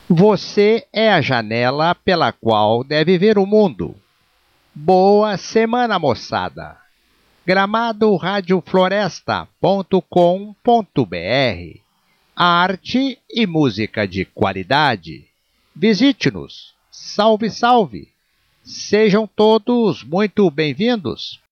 Você é a janela pela qual deve ver o mundo. Boa semana, moçada! Gramadoradiofloresta.com.br. Arte e música de qualidade. Visite-nos. Salve, salve! Sejam todos muito bem-vindos.